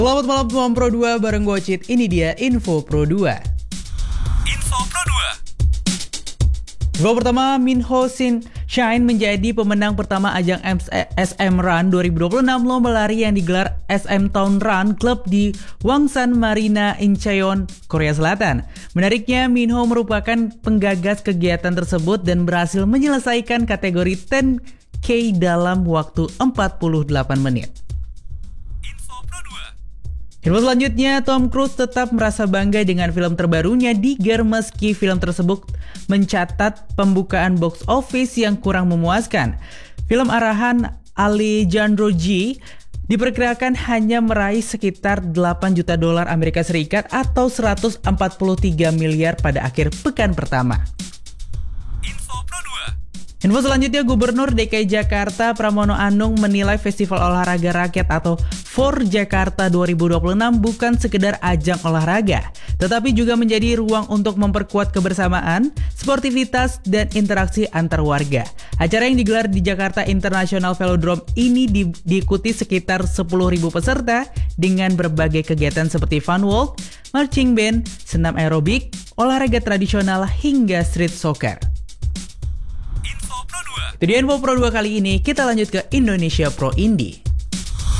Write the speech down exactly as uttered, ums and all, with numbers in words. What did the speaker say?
Selamat malam teman Pro dua bareng gue Cid. Ini dia Info Pro dua. Info Pro dua. Info pertama, Minho Shin Shine menjadi pemenang pertama ajang S M Run dua ribu dua puluh enam, lomba lari yang digelar S M Town Run Club di Wangsan Marina, Incheon, Korea Selatan. Menariknya, Minho merupakan penggagas kegiatan tersebut dan berhasil menyelesaikan kategori sepuluh K dalam waktu empat puluh delapan menit. Info selanjutnya, Tom Cruise tetap merasa bangga dengan film terbarunya Digger meski film tersebut mencatat pembukaan box office yang kurang memuaskan. Film arahan Alejandro G diperkirakan hanya meraih sekitar delapan juta dolar Amerika Serikat atau seratus empat puluh tiga miliar pada akhir pekan pertama. Info selanjutnya, Gubernur D K I Jakarta Pramono Anung menilai Festival Olahraga Rakyat atau F O R Jakarta dua ribu dua puluh enam bukan sekedar ajang olahraga, tetapi juga menjadi ruang untuk memperkuat kebersamaan, sportivitas, dan interaksi antar warga. Acara yang digelar di Jakarta International Velodrome ini di- diikuti sekitar sepuluh ribu peserta dengan berbagai kegiatan seperti fun walk, marching band, senam aerobik, olahraga tradisional, hingga street soccer. Itu dia Info Pro dua kali ini, kita lanjut ke Indonesia Pro Indie.